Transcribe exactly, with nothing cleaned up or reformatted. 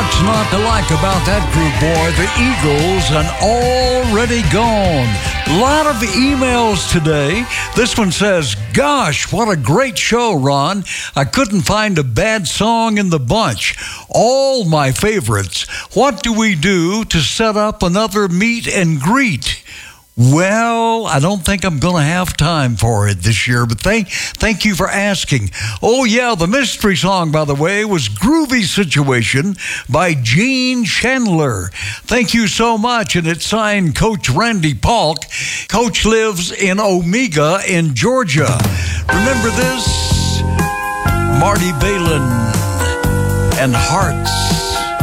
What's not to like about that group, boy? The Eagles and Already Gone. A lot of emails today. This one says, gosh, what a great show, Ron. I couldn't find a bad song in the bunch. All my favorites. What do we do to set up another meet and greet? Well, I don't think I'm going to have time for it this year, but thank thank you for asking. Oh, yeah, the mystery song, by the way, was Groovy Situation by Gene Chandler. Thank you so much, and it's signed Coach Randy Polk. Coach lives in Omega in Georgia. Remember this? Marty Balin and Hearts.